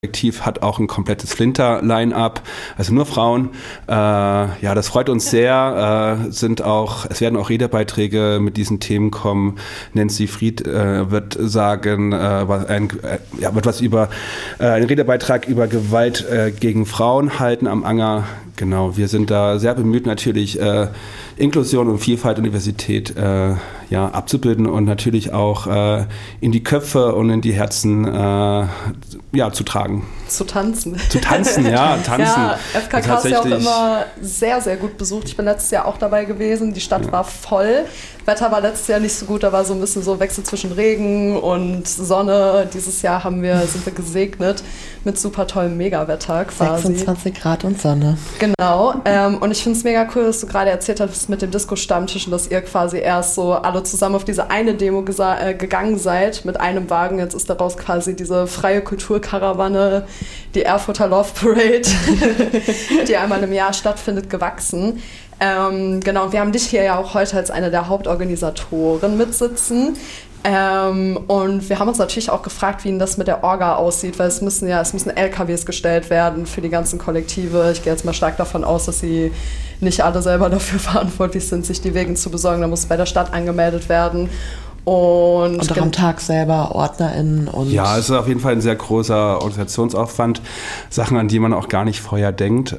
Kollektiv hat auch ein komplettes Flinter-Line-Up, also nur Frauen. Das freut uns sehr. Es werden auch Redebeiträge mit diesen Themen kommen. Nancy Fried wird sagen, wird was über einen Redebeitrag über Gewalt gegen Frauen halten am Anger. Genau, wir sind da sehr bemüht, natürlich Inklusion und Vielfalt und Diversität abzubilden und natürlich auch in die Köpfe und in die Herzen zu tragen. Zu tanzen. Tanzen. Ja, FKK ist ja auch immer sehr, sehr gut besucht. Ich bin letztes Jahr auch dabei gewesen. Die Stadt war voll. Wetter war letztes Jahr nicht so gut, da war so ein bisschen so Wechsel zwischen Regen und Sonne. Dieses Jahr sind wir gesegnet mit super tollem Megawetter quasi. 26 Grad und Sonne. Genau. Und ich finde es mega cool, dass du gerade erzählt hast mit dem Disco-Stammtisch und dass ihr quasi erst so alle zusammen auf diese eine Demo gegangen seid mit einem Wagen. Jetzt ist daraus quasi diese freie Kulturkarawane, die Erfurter Love Parade, die einmal im Jahr stattfindet, gewachsen. Genau, wir haben dich hier ja auch heute als eine der Hauptorganisatoren mitsitzen. Und wir haben uns natürlich auch gefragt, wie Ihnen das mit der Orga aussieht, weil es müssen LKWs gestellt werden für die ganzen Kollektive. Ich gehe jetzt mal stark davon aus, dass sie nicht alle selber dafür verantwortlich sind, sich die Wegen zu besorgen. Da muss es bei der Stadt angemeldet werden. Und auch am Tag selber OrdnerInnen und... Ja, es ist auf jeden Fall ein sehr großer Organisationsaufwand. Sachen, an die man auch gar nicht vorher denkt.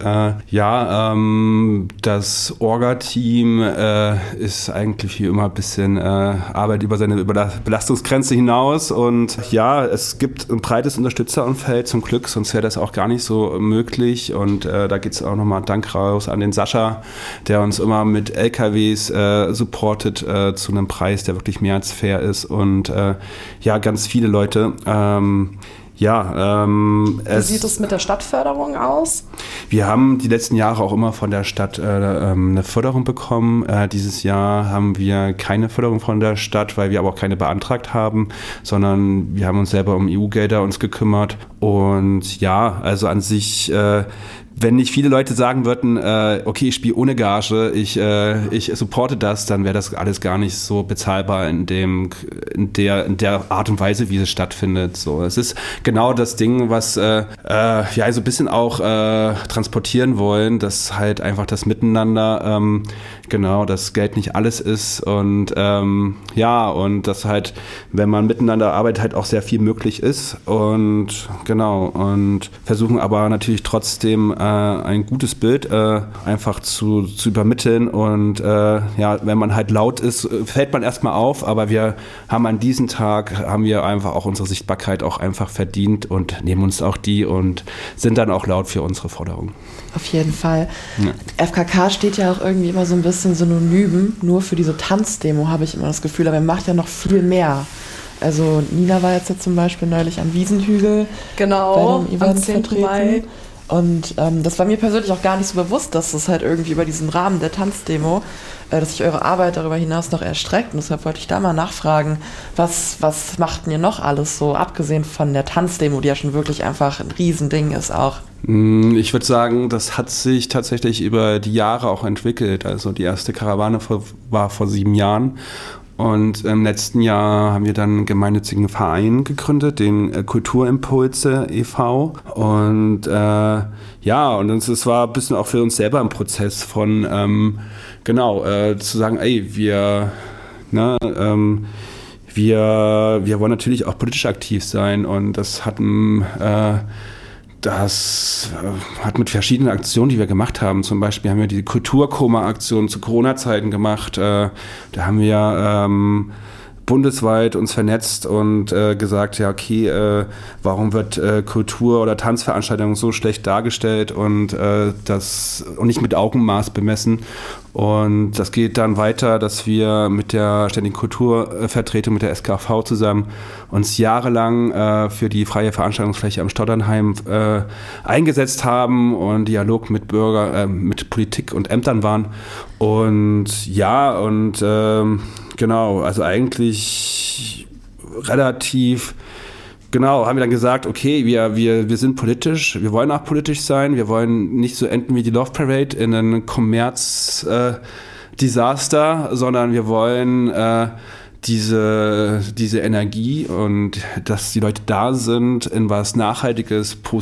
Das Orga-Team ist eigentlich wie immer ein bisschen Arbeit über seine Belastungsgrenze hinaus. Und ja, es gibt ein breites Unterstützerumfeld zum Glück, sonst wäre das auch gar nicht so möglich. Und da geht es auch nochmal Dank raus an den Sascha, der uns immer mit LKWs supportet zu einem Preis, der wirklich mehr als fair ist und ganz viele Leute. Wie sieht es mit der Stadtförderung aus? Wir haben die letzten Jahre auch immer von der Stadt eine Förderung bekommen. Dieses Jahr haben wir keine Förderung von der Stadt, weil wir aber auch keine beantragt haben, sondern wir haben uns selber um EU-Gelder gekümmert. Und ja, also an sich... wenn nicht viele Leute sagen würden, okay, ich spiele ohne Gage, ich supporte das, dann wäre das alles gar nicht so bezahlbar in der Art und Weise, wie es stattfindet. So, es ist genau das Ding, was wir so ein bisschen auch transportieren wollen, dass halt einfach das Miteinander, das Geld nicht alles ist und und dass halt, wenn man miteinander arbeitet, halt auch sehr viel möglich ist und versuchen aber natürlich trotzdem ein gutes Bild einfach zu übermitteln und wenn man halt laut ist, fällt man erstmal auf, aber wir haben an diesem Tag, einfach auch unsere Sichtbarkeit auch einfach verdient und nehmen uns auch die und sind dann auch laut für unsere Forderungen. Auf jeden Fall. Ja. FKK steht ja auch irgendwie immer so ein bisschen synonym, nur für diese Tanzdemo habe ich immer das Gefühl, aber er macht ja noch viel mehr. Also Nina war jetzt zum Beispiel neulich am Wiesenhügel bei einem Event vertreten. Mai. Und das war mir persönlich auch gar nicht so bewusst, dass es halt irgendwie über diesen Rahmen der Tanzdemo, dass sich eure Arbeit darüber hinaus noch erstreckt. Und deshalb wollte ich da mal nachfragen, was macht denn ihr noch alles so, abgesehen von der Tanzdemo, die ja schon wirklich einfach ein Riesending ist auch? Ich würde sagen, das hat sich tatsächlich über die Jahre auch entwickelt. Also die erste Karawane war vor 7 Jahren. Und im letzten Jahr haben wir dann einen gemeinnützigen Verein gegründet, den Kulturimpulse e.V. Und es war ein bisschen auch für uns selber ein Prozess von, zu sagen, wir wollen natürlich auch politisch aktiv sein und das hat mit verschiedenen Aktionen, die wir gemacht haben, zum Beispiel haben wir die Kulturkoma-Aktion zu Corona-Zeiten gemacht. Da haben wir bundesweit uns vernetzt und gesagt, warum wird Kultur- oder Tanzveranstaltungen so schlecht dargestellt und nicht mit Augenmaß bemessen. Und das geht dann weiter, dass wir mit der Ständigen Kulturvertretung, mit der SKV zusammen uns jahrelang für die freie Veranstaltungsfläche am Stotternheim eingesetzt haben und Dialog mit mit Politik und Ämtern waren. Und also eigentlich relativ haben wir dann gesagt, okay, wir sind politisch, wir wollen auch politisch sein, wir wollen nicht so enden wie die Love Parade in einem Kommerz-Desaster, sondern wir wollen diese Energie und dass die Leute da sind, in was Nachhaltiges,